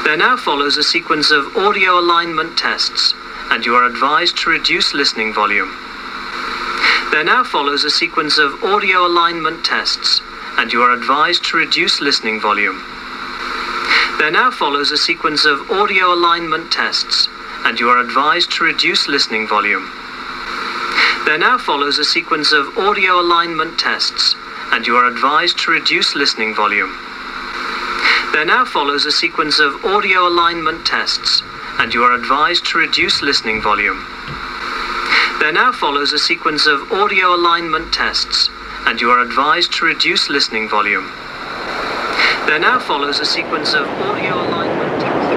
There now follows a sequence of audio alignment tests, and you are advised to reduce listening volume. There now follows a sequence of audio alignment tests, and you are advised to reduce listening volume. There now follows a sequence of audio alignment tests, and you are advised to reduce listening volume. There now follows a sequence of audio alignment tests, and you are advised to reduce listening volume. There now follows a sequence of audio alignment tests, and you are advised to reduce listening volume. There now follows a sequence of audio alignment tests, and you are advised to reduce listening volume. There now follows a sequence of audio alignment